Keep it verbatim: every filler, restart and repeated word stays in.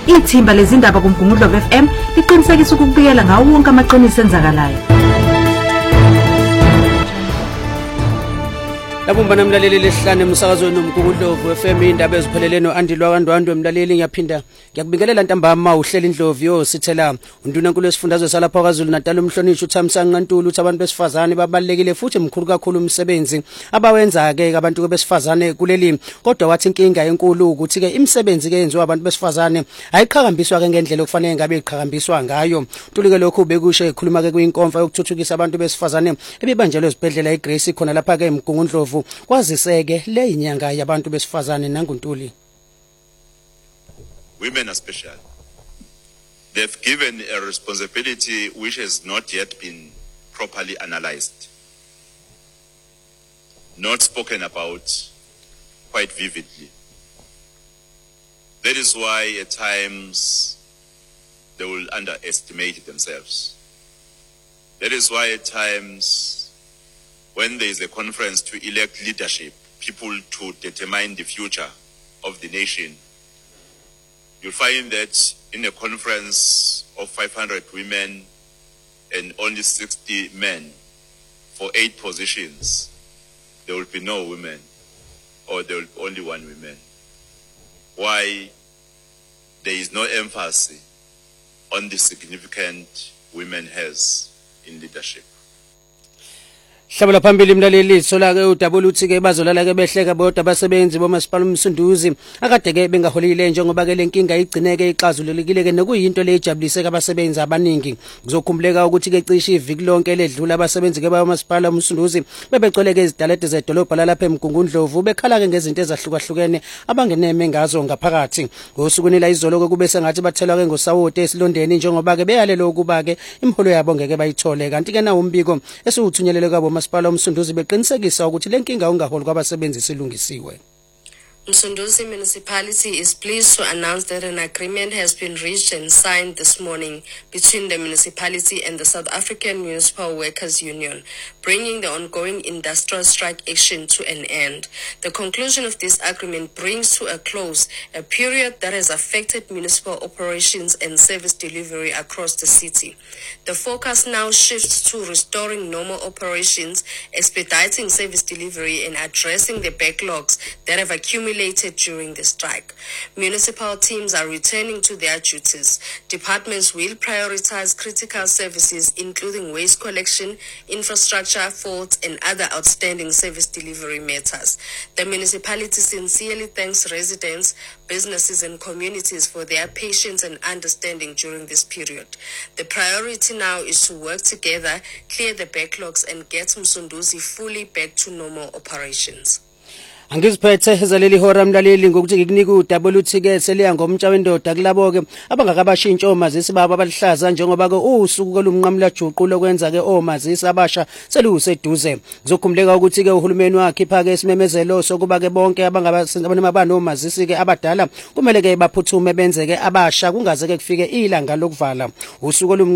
ithimba lezindaba kuMgungundlovu F M liqinisekisa ukubikela ngawo wonke amaqiniso enzakalayo. Labumbana mlaleli lesihlane emsakazweni uMgungundlovu F M indaba eziphelele noAndilwa kaNdwandwe mlaleli ngiyaphinda ngiyakubingelela ntambama uhlela indlovu yo sithela undunankulu wesifundazwe salapha kwaZulu Natal umhlonishwa uThamsanqa Ntuli uthi abantu besifazane babalekile futhi mkhulu kakhulu umsebenzi abawenza ke abantu besifazane kuleli kodwa wathi inkinga enkulu ukuthi ke imisebenzi ke yenziwa abantu besifazane ayiqhakambiswa ke ngendlela okufanele ngabe iqhakambiswa ngayo. Ntuli ke lokhu bekushe ekhuluma ke kuyinkonfa yokuthuthukisa abantu besifazane ebibanjelwe esibhedlela iGrace khona lapha ke eMgungundlovu kwaziseke le inyanga yabantu besifazane nanguNtuli. Women are special. They've given a responsibility which has not yet been properly analyzed, not spoken about quite vividly. That is why at times they will underestimate themselves. That is why at times when there is a conference to elect leadership, people to determine the future of the nation, you'll find that in a conference of five hundred women and only sixty men for eight positions, there will be no women, or there will be only one woman. Why? There is no emphasis on the significant women has in leadership. Hlabela phambili mlaleli sola ke udabula uthi ke bazolala ke behleka bodwa abasebenzi bomasipala uMsunduzi akade ke bengaholile njengoba ke lenkinga igcineke ixazululekile ke nokuyinto le ejabulise ke abasebenzi abaningi. Kuzokhumbuleka ukuthi ke cishe iviki lonke ledlula abasebenzi ke bomasipala uMsunduzi bebecwele ke izidalede zedolobha lapha eMgungundlovu bekhala ke ngezinto ezahlukahlukene abangeneme ngazo ngaphakathi. Ngosukwini la izolo ke kube sengathi bathelwa ke ngosawoti esilondeni njengoba ke beyalelo ukuba ke imholo yabo ngeke bayithole kanti ke nawo umbiko esiwuthunyelele kwabo Masipala uMsunduzi beqinisekisa ukuthi lenkinga ungaholi kwabasebenzi silungisiwe. Msunduzi Municipality is pleased to announce that an agreement has been reached and signed this morning between the municipality and the South African Municipal Workers Union, bringing the ongoing industrial strike action to an end. The conclusion of this agreement brings to a close a period that has affected municipal operations and service delivery across the city. The focus now shifts to restoring normal operations, expediting service delivery, and addressing the backlogs that have accumulated during the strike. Municipal teams are returning to their duties. Departments will prioritize critical services including waste collection, infrastructure faults, and other outstanding service delivery matters. The municipality sincerely thanks residents, businesses, and communities for their patience and understanding during this period. The priority now is to work together, clear the backlogs, and get Msunduzi fully back to normal operations. Angiziphethe ezaleli hora mlaleli ngokuthi ngikunika udabula uthi ke seliya ngomtsha wendoda kulabo ke abangakabashintsha omazisi babo abalihlaza njengoba ke usuku kolumnqamla juqu lokwenza ke omazisi abasha seluseduze. Kuzokhumuleka ukuthi ke uhulumeni wakhipha ke isimemezelo sokuba ke bonke abangamabano omazisi ke abadala kumele ke baphuthume benze ke abasha kungaze ke kufike ilanga lokuvala usuku